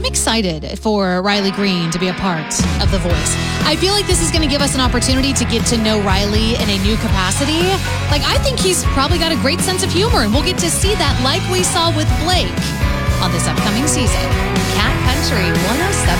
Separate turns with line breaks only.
excited for Riley Green to be a part of The Voice. I feel like this is going to give us an opportunity to get to know Riley in a new capacity. Like, I think he's probably got a great sense of humor, and we'll get to see that like we saw with Blake on this upcoming season. Cat Country 107.